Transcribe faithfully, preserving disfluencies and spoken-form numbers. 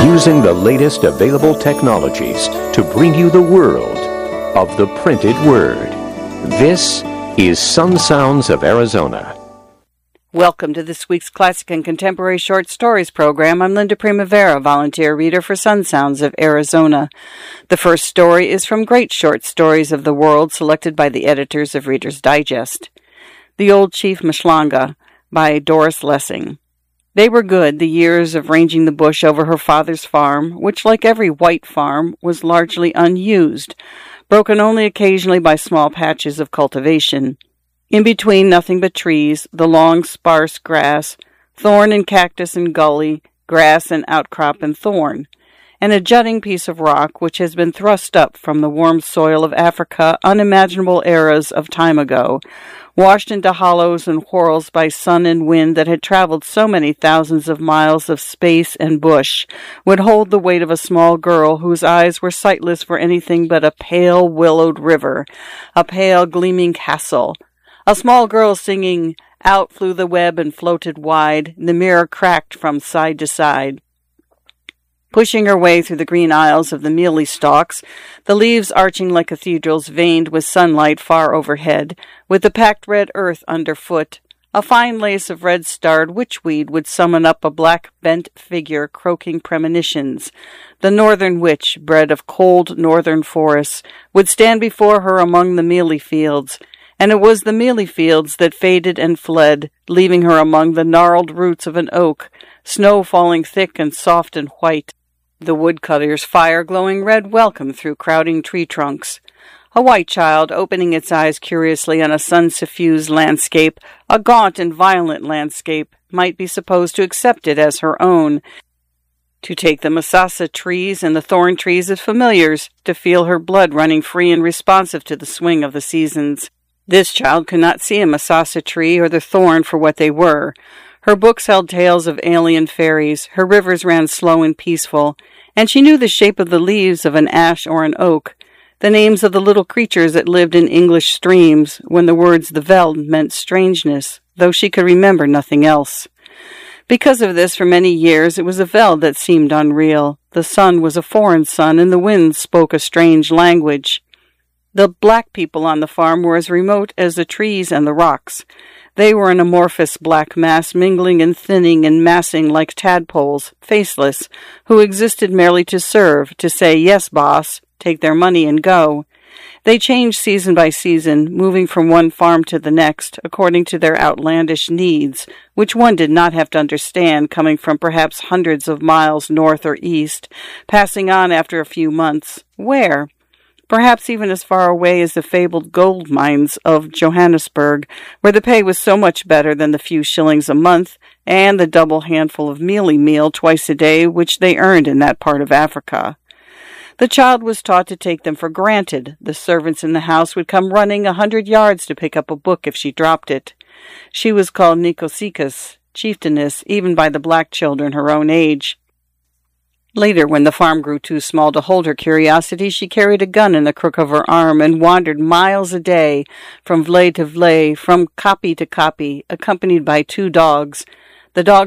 using the latest available technologies to bring you the world of the printed word. This is Sun Sounds of Arizona. Welcome to this week's Classic and Contemporary Short Stories program. I'm Linda Primavera, volunteer reader for Sun Sounds of Arizona. The first story is from Great Short Stories of the World, selected by the editors of Reader's Digest. The Old Chief Mashlanga by Doris Lessing. They were good, the years of ranging the bush over her father's farm, which, like every white farm, was largely unused, broken only occasionally by small patches of cultivation. In between, nothing but trees, the long, sparse grass, thorn and cactus and gully, grass and outcrop and thorn, and a jutting piece of rock which has been thrust up from the warm soil of Africa unimaginable eras of time ago, washed into hollows and whorls by sun and wind that had traveled so many thousands of miles of space and bush, would hold the weight of a small girl whose eyes were sightless for anything but a pale, willowed river, a pale, gleaming castle. A small girl singing, "Out flew the web and floated wide, the mirror cracked from side to side." Pushing her way through the green aisles of the mealy stalks, the leaves arching like cathedrals veined with sunlight far overhead, with the packed red earth underfoot, a fine lace of red-starred witchweed would summon up a black bent figure croaking premonitions. The northern witch, bred of cold northern forests, would stand before her among the mealy fields, and it was the mealy fields that faded and fled, leaving her among the gnarled roots of an oak, snow falling thick and soft and white, the woodcutter's fire glowing red welcome through crowding tree trunks. A white child, opening its eyes curiously on a sun-suffused landscape, a gaunt and violent landscape, might be supposed to accept it as her own, to take the masasa trees and the thorn trees as familiars, to feel her blood running free and responsive to the swing of the seasons. This child could not see a masasa tree or the thorn for what they were. Her books held tales of alien fairies, her rivers ran slow and peaceful, and she knew the shape of the leaves of an ash or an oak, the names of the little creatures that lived in English streams, when the words the veld meant strangeness, though she could remember nothing else. Because of this, for many years, it was a veld that seemed unreal. The sun was a foreign sun, and the wind spoke a strange language. The black people on the farm were as remote as the trees and the rocks. They were an amorphous black mass, mingling and thinning and massing like tadpoles, faceless, who existed merely to serve, to say, "Yes, boss," take their money and go. They changed season by season, moving from one farm to the next, according to their outlandish needs, which one did not have to understand, coming from perhaps hundreds of miles north or east, passing on after a few months. Where? Perhaps even as far away as the fabled gold mines of Johannesburg, where the pay was so much better than the few shillings a month and the double handful of mealy meal twice a day which they earned in that part of Africa. The child was taught to take them for granted. The servants in the house would come running a hundred yards to pick up a book if she dropped it. She was called Nikosikas, chieftainess, even by the black children her own age. Later, when the farm grew too small to hold her curiosity, she carried a gun in the crook of her arm and wandered miles a day, from vley to vley, from kopje to kopje, accompanied by two dogs. The dogs